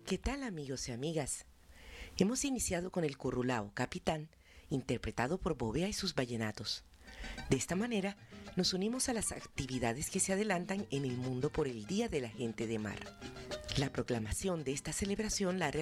¿Qué tal, amigos y amigas? Hemos iniciado con el currulao Capitán, interpretado por Bovea y sus vallenatos. De esta manera, nos unimos a las actividades que se adelantan en el mundo por el Día de la Gente de Mar. La proclamación de esta celebración la